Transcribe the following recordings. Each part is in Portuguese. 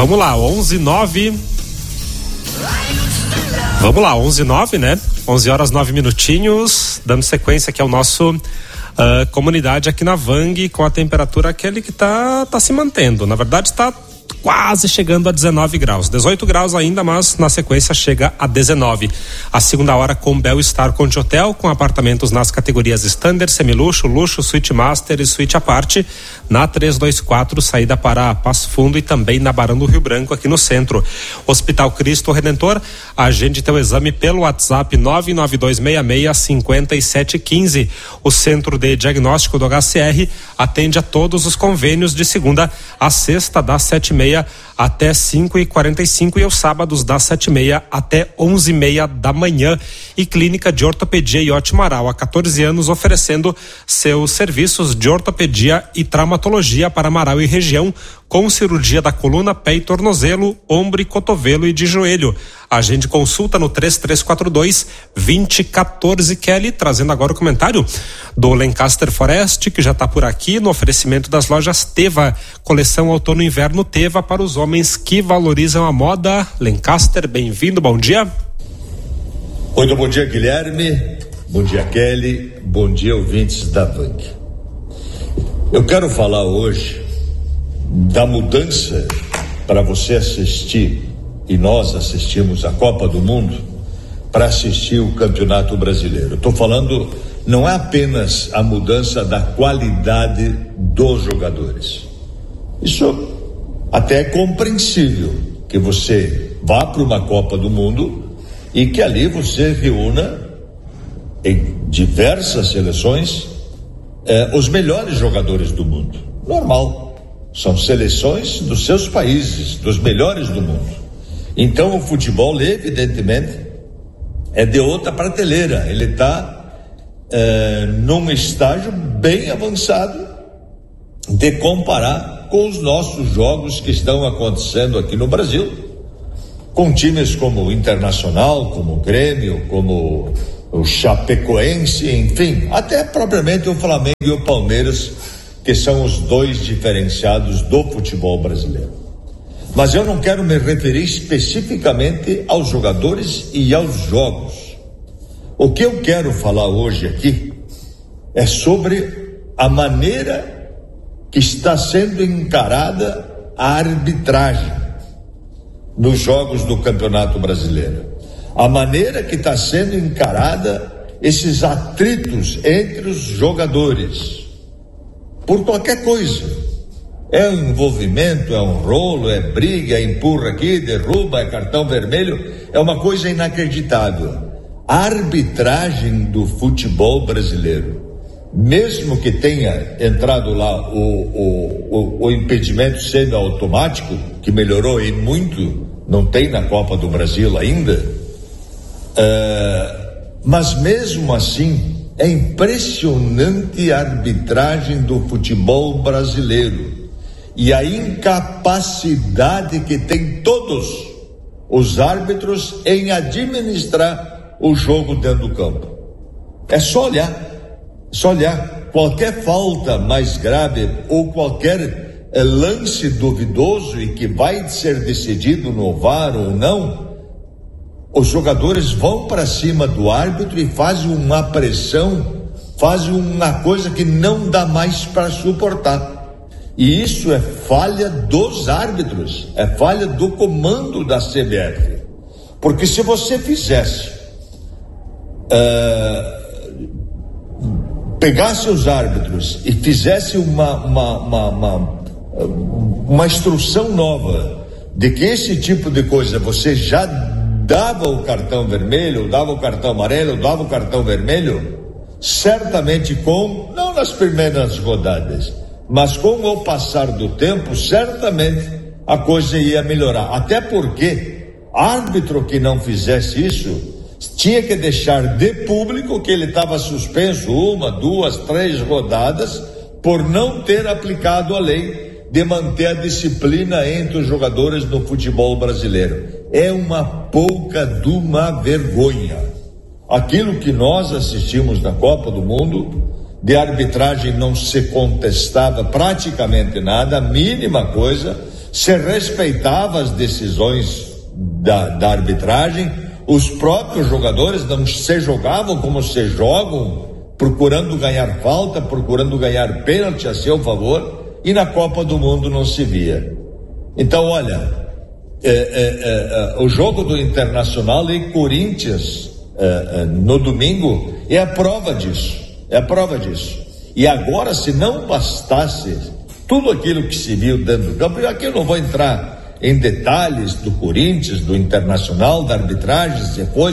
Vamos lá, 11:09. Vamos lá, 11:09, né? 11 horas 9 minutinhos, dando sequência aqui ao nosso comunidade aqui na Vang, com a temperatura aquele que tá se mantendo. Na verdade está quase chegando a 19 graus, 18 graus ainda, mas na sequência chega a 19. A segunda hora com Bel Star Conte Hotel, com apartamentos nas categorias Standard, Semiluxo, Luxo, Suite Master e Suite à parte, na 324, saída para Passo Fundo, e também na Barão do Rio Branco, aqui no centro. Hospital Cristo Redentor, agende teu exame pelo WhatsApp 992665715. O Centro de Diagnóstico do HCR atende a todos os convênios de segunda a sexta, das 7h30 até 5h45, e aos sábados das 7h30 até 11h30 da manhã. E Clínica de Ortopedia Iote Amaral, há 14 anos oferecendo seus serviços de ortopedia e traumatologia para Amaral e região, com cirurgia da coluna, pé e tornozelo, ombro e cotovelo e de joelho. Agende consulta no 3342-2014. Kelly, trazendo agora o comentário do Lancaster Forest, que já está por aqui, no oferecimento das lojas Teva, coleção outono e inverno Teva para os homens que valorizam a moda. Lancaster, bem-vindo, bom dia. Muito bom dia, Guilherme, bom dia, Kelly, bom dia, ouvintes da Vang. Eu quero falar hoje da mudança para você assistir, e nós assistimos a Copa do Mundo, para assistir o Campeonato Brasileiro. Estou falando, não é apenas a mudança da qualidade dos jogadores. Isso até é compreensível, que você vá para uma Copa do Mundo e que ali você reúna em diversas seleções os melhores jogadores do mundo. Normal. São seleções dos seus países, dos melhores do mundo. Então o futebol, evidentemente, é de outra prateleira. Ele está num estágio bem avançado de comparar com os nossos jogos que estão acontecendo aqui no Brasil, com times como o Internacional, como o Grêmio, como o Chapecoense, enfim, até propriamente o Flamengo e o Palmeiras, que são os dois diferenciados do futebol brasileiro. Mas eu não quero me referir especificamente aos jogadores e aos jogos. O que eu quero falar hoje aqui é sobre a maneira que está sendo encarada a arbitragem nos jogos do Campeonato Brasileiro. A maneira que está sendo encarada esses atritos entre os jogadores, por qualquer coisa. É um envolvimento, é um rolo, é briga, é empurra aqui, derruba, é cartão vermelho, é uma coisa inacreditável. A arbitragem do futebol brasileiro, mesmo que tenha entrado lá o impedimento semiautomático, que melhorou e muito, não tem na Copa do Brasil ainda, mas mesmo assim, é impressionante a arbitragem do futebol brasileiro e a incapacidade que tem todos os árbitros em administrar o jogo dentro do campo. É só olhar qualquer falta mais grave ou qualquer lance duvidoso e que vai ser decidido no VAR ou não. Os jogadores vão para cima do árbitro e fazem uma pressão, fazem uma coisa que não dá mais para suportar. E isso é falha dos árbitros, é falha do comando da CBF. Porque se você fizesse, pegasse os árbitros e fizesse uma instrução nova de que esse tipo de coisa você já dava o cartão vermelho, dava o cartão amarelo, dava o cartão vermelho, certamente não nas primeiras rodadas, mas com o passar do tempo, certamente a coisa ia melhorar. Até porque árbitro que não fizesse isso tinha que deixar de público que ele estava suspenso 1, 2, 3 rodadas por não ter aplicado a lei de manter a disciplina entre os jogadores no futebol brasileiro. É uma pouca de uma vergonha. Aquilo que nós assistimos na Copa do Mundo, de arbitragem não se contestava praticamente nada, a mínima coisa, se respeitava as decisões da arbitragem, os próprios jogadores não se jogavam como se jogam, procurando ganhar falta, procurando ganhar pênalti a seu favor, e na Copa do Mundo não se via. Então, olha, o jogo do Internacional e Corinthians no domingo é a prova disso, E agora, se não bastasse tudo aquilo que se viu dentro do campo, e aqui eu não vou entrar em detalhes do Corinthians, do Internacional, da arbitragem,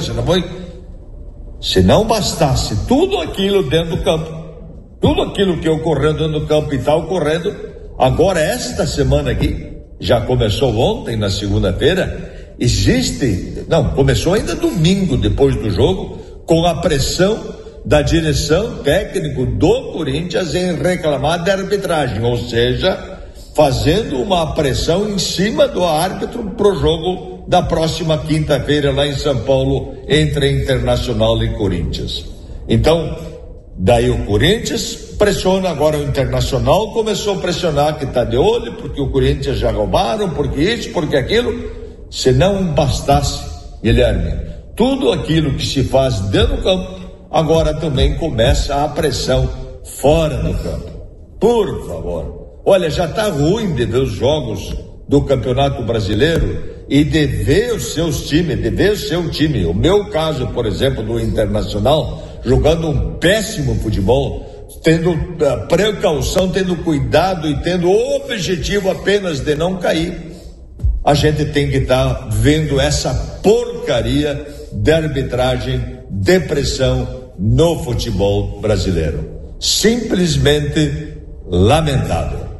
se não bastasse tudo aquilo dentro do campo, tudo aquilo que ocorreu dentro do campo e está ocorrendo, agora esta semana aqui, já começou ontem, na segunda-feira, começou ainda domingo, depois do jogo, com a pressão da direção técnica do Corinthians em reclamar da arbitragem, ou seja, fazendo uma pressão em cima do árbitro pro jogo da próxima quinta-feira lá em São Paulo, entre Internacional e Corinthians. Então, daí o Corinthians pressiona, agora o Internacional começou a pressionar, que está de olho, porque o Corinthians já roubaram, porque isso, porque aquilo. Se não bastasse, Guilherme, tudo aquilo que se faz dentro do campo, agora também começa a pressão fora do campo. Por favor. Olha, já está ruim de ver os jogos do Campeonato Brasileiro e de ver os seus times, de ver o seu time. O meu caso, por exemplo, do Internacional, jogando um péssimo futebol, tendo precaução, tendo cuidado e tendo o objetivo apenas de não cair. A gente tem que estar vendo essa porcaria de arbitragem, de pressão no futebol brasileiro. Simplesmente lamentável.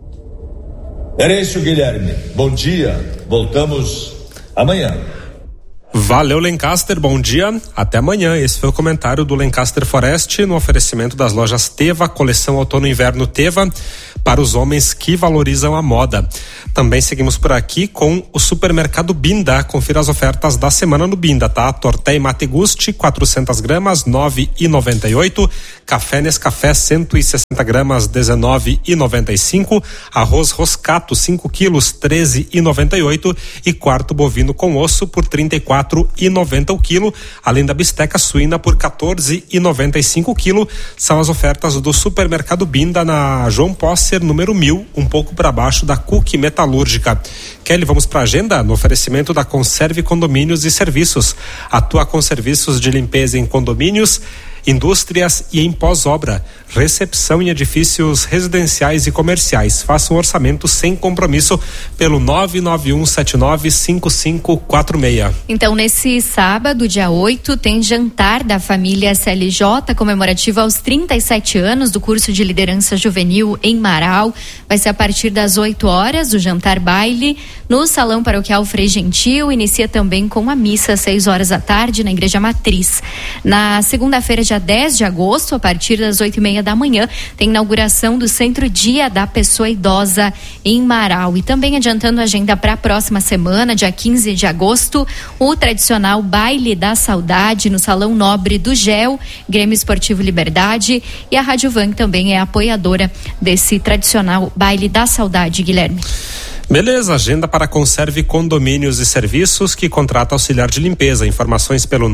Era isso, Guilherme. Bom dia. Voltamos amanhã. Valeu, Lancaster. Bom dia. Até amanhã. Esse foi o comentário do Lancaster Forest no oferecimento das lojas Teva, coleção outono e inverno Teva, para os homens que valorizam a moda. Também seguimos por aqui com o supermercado Binda. Confira as ofertas da semana no Binda, tá? Torté Mate Gusti, 400 gramas, 9,98. Café Nescafé, 160 gramas, 19,95. Arroz Roscato, 5 quilos, 13,98. E quarto bovino com osso por 34,90 o quilo. Além da bisteca suína por 14,95 o quilo. São as ofertas do supermercado Binda na João Posser, número 1000, um pouco para baixo da Cook Metalúrgica. Kelly, vamos para a agenda? No oferecimento da Conserve Condomínios e Serviços. Atua com serviços de limpeza em condomínios, indústrias e em pós-obra. Recepção em edifícios residenciais e comerciais. Faça um orçamento sem compromisso pelo 991795546. Então, nesse sábado, dia 8, tem jantar da família SLJ comemorativo aos 37 anos do curso de liderança juvenil em Marau. Vai ser a partir das 8 horas, o jantar baile no Salão Paroquial Frei Gentil. Inicia também com a missa às 6 horas da tarde na Igreja Matriz. Na segunda-feira, dia 10 de agosto, a partir das 8:30 da manhã, tem inauguração do Centro Dia da Pessoa Idosa em Marau. E também adiantando a agenda para a próxima semana, dia 15 de agosto, o tradicional Baile da Saudade no Salão Nobre do GEL, Grêmio Esportivo Liberdade, e a Rádio Van também é apoiadora desse tradicional Baile da Saudade, Guilherme. Beleza, agenda para Conserve Condomínios e Serviços, que contrata auxiliar de limpeza. Informações pelo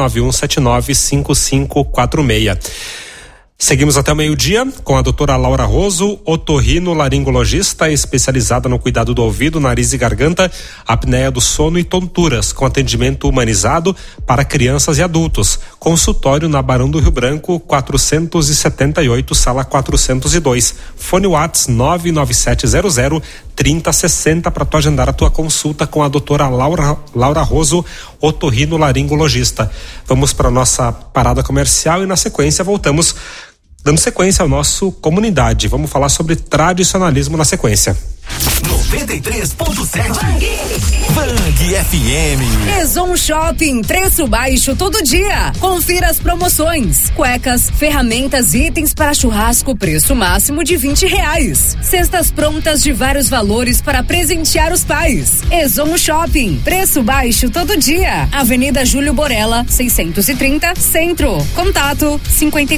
991795546. Seguimos até o meio-dia com a doutora Laura Roso, otorrino-laringologista especializada no cuidado do ouvido, nariz e garganta, apneia do sono e tonturas, com atendimento humanizado para crianças e adultos. Consultório na Barão do Rio Branco, 478, sala 402. Fone Whats 99700-3060 para tu agendar a tua consulta com a doutora Laura Roso, otorrino-laringologista. Vamos para nossa parada comercial e na sequência voltamos dando sequência ao nosso Comunidade. Vamos falar sobre tradicionalismo na sequência. 93.7 Bang FM. Ezon Shopping, preço baixo todo dia. Confira as promoções: cuecas, ferramentas e itens para churrasco, preço máximo de R$20. Cestas prontas de vários valores para presentear os pais. Ezon Shopping, preço baixo todo dia. Avenida Júlio Borella, 630, Centro. Contato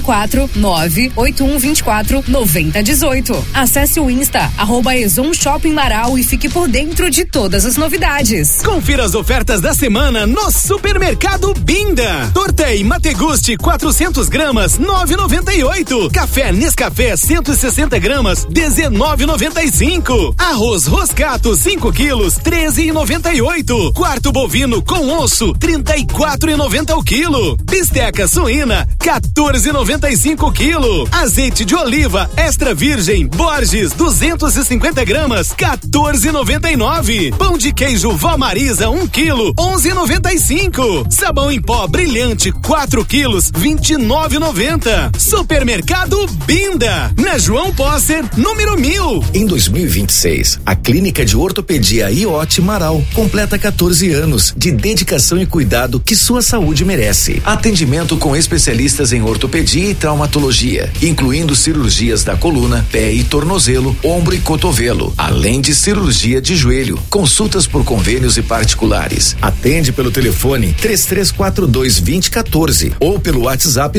54 98124 9018. Acesse o Insta @Ezon Shopping Marau e fique por dentro de todas as novidades. Confira as ofertas da semana no Supermercado Binda. Torta e Mategusti 400 gramas 9,98. Café Nescafé 160 gramas 19,95. Arroz Roscato 5 quilos 13,98. Quarto bovino com osso 34,90 o quilo. Bisteca suína 14,95 o quilo. Azeite de oliva extra virgem Borges 250 gramas 14,99. Pão de queijo Vó Marisa 1 quilo 11,95. Sabão em pó brilhante 4 quilos 29,90. Supermercado Binda, na João Posser, número 1000. Em 2026, a Clínica de Ortopedia IOT Marau completa 14 anos de dedicação e cuidado que sua saúde merece. Atendimento com especialistas em ortopedia e traumatologia, incluindo cirurgias da coluna, pé e tornozelo, ombro e cotovelo, além de cirurgia de joelho. Consultas por convênios e particulares. Atende pelo telefone 3342-2014 ou pelo WhatsApp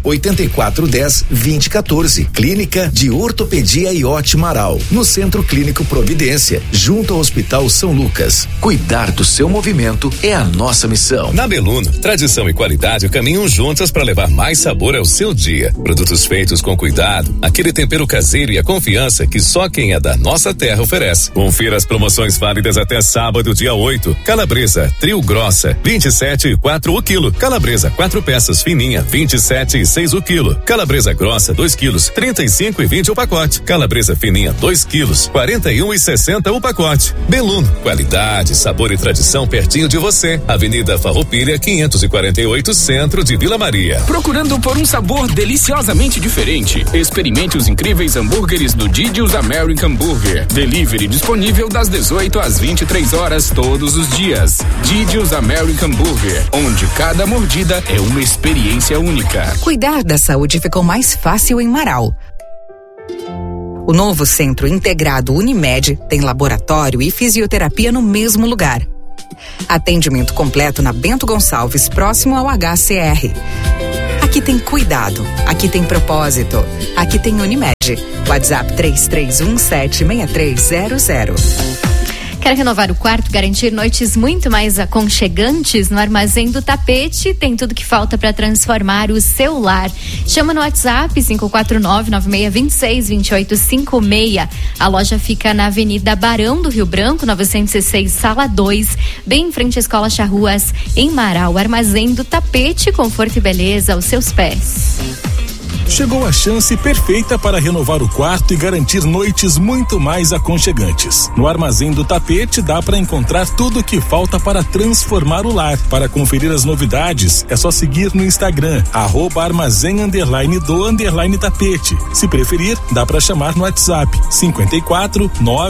98410-2014. Clínica de Ortopedia IOT Marau, no Centro Clínico Providência, junto ao Hospital São Lucas. Cuidar do seu movimento é a nossa missão. Na Beluno, tradição e qualidade caminham juntas para levar mais sabor ao seu dia. Produtos feitos com cuidado, aquele tempero caseiro e a confiança que só quem é da nossa terra oferece. Confira as promoções válidas até sábado, dia 8. Calabresa trio grossa 27,4 o quilo. Calabresa 4 peças fininha 27,6 o quilo. Calabresa grossa 2 quilos 35,20 o pacote. Calabresa fininha 2 quilos 41,60 o pacote. Beluno, qualidade, sabor e tradição pertinho de você. Avenida Farroupilha 548, centro de Vila Maria. Procurando por um sabor deliciosamente diferente? Experimente os incríveis hambúrgueres do Didi's American Burger. Delivery disponível das 18 às 23 horas todos os dias. Didi's American Burger, onde cada mordida é uma experiência única. Cuidar da saúde ficou mais fácil em Marau. O novo Centro Integrado Unimed tem laboratório e fisioterapia no mesmo lugar. Atendimento completo na Bento Gonçalves, próximo ao HCR. Aqui tem cuidado, aqui tem propósito, aqui tem Unimed. WhatsApp 33176300. Quer renovar o quarto, garantir noites muito mais aconchegantes? No Armazém do Tapete tem tudo que falta para transformar o seu lar. Chama no WhatsApp 549-9626-2856. A loja fica na Avenida Barão do Rio Branco, 906, Sala 2, bem em frente à Escola Charruas, em Marau. Armazém do Tapete, conforto e beleza aos seus pés. Chegou a chance perfeita para renovar o quarto e garantir noites muito mais aconchegantes. No Armazém do Tapete dá para encontrar tudo o que falta para transformar o lar. Para conferir as novidades, é só seguir no Instagram, @armazém_do_tapete. Se preferir, dá para chamar no WhatsApp 54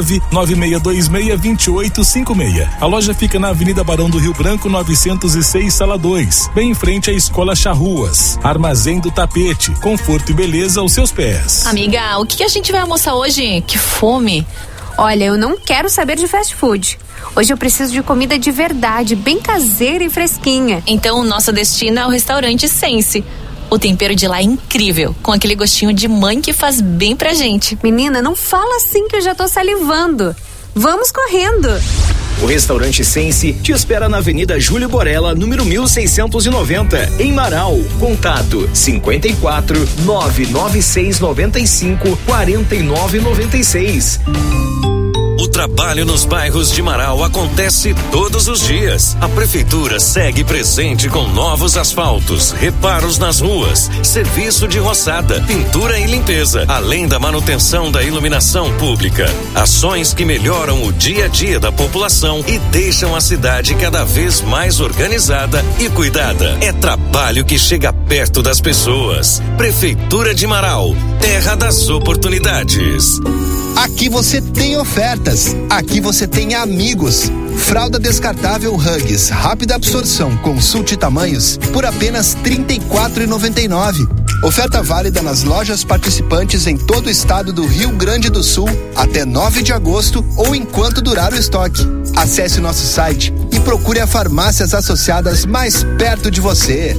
996262856. A loja fica na Avenida Barão do Rio Branco, 906, Sala 2, bem em frente à Escola Charruas. Armazém do Tapete, conforto e beleza aos seus pés. Amiga, o que a gente vai almoçar hoje? Que fome! Olha, eu não quero saber de fast food. Hoje eu preciso de comida de verdade, bem caseira e fresquinha. Então o nosso destino é o restaurante Sense. O tempero de lá é incrível, com aquele gostinho de mãe que faz bem pra gente. Menina, não fala assim que eu já tô salivando. Vamos correndo! O restaurante Sense te espera na Avenida Júlio Borella, número 1690, em Marau. Contato 54 99695 4996. O trabalho nos bairros de Marau acontece todos os dias. A prefeitura segue presente com novos asfaltos, reparos nas ruas, serviço de roçada, pintura e limpeza, além da manutenção da iluminação pública. Ações que melhoram o dia a dia da população e deixam a cidade cada vez mais organizada e cuidada. É trabalho que chega perto das pessoas. Prefeitura de Marau, terra das oportunidades. Aqui você tem ofertas, aqui você tem amigos. Fralda descartável Huggies, rápida absorção, consulte tamanhos por apenas R$ 34,99. Oferta válida nas lojas participantes em todo o estado do Rio Grande do Sul até 9 de agosto ou enquanto durar o estoque. Acesse nosso site e procure as farmácias associadas mais perto de você.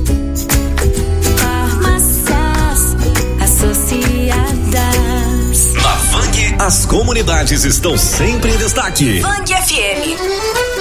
Na Vang, As comunidades estão sempre em destaque. Vang FM.